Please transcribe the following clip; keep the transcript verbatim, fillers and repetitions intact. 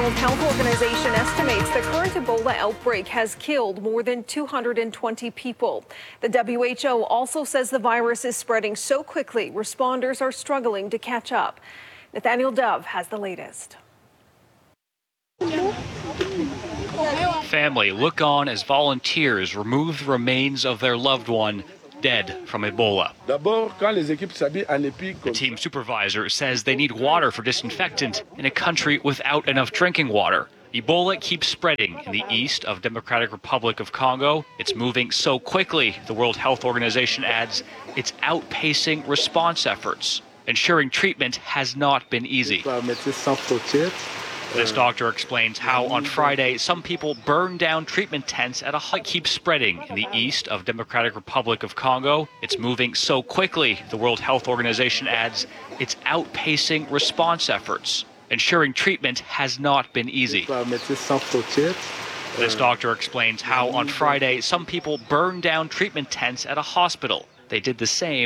World Health Organization estimates the current Ebola outbreak has killed more than two hundred twenty people. The W H O also says the virus is spreading so quickly, responders are struggling to catch up. Nathaniel Dove has the latest. Family look on as volunteers remove the remains of their loved one dead from Ebola. The team supervisor says they need water for disinfectant in a country without enough drinking water. Ebola keeps spreading in the east of Democratic Republic of Congo. It's moving so quickly, the World Health Organization adds, it's outpacing response efforts. Ensuring treatment has not been easy. This doctor explains how on Friday some people burned down treatment tents at a hut keeps spreading in the east of Democratic Republic of Congo. It's moving so quickly, the World Health Organization adds, it's outpacing response efforts. Ensuring treatment has not been easy. This doctor explains how on Friday some people burned down treatment tents at a hospital. They did the same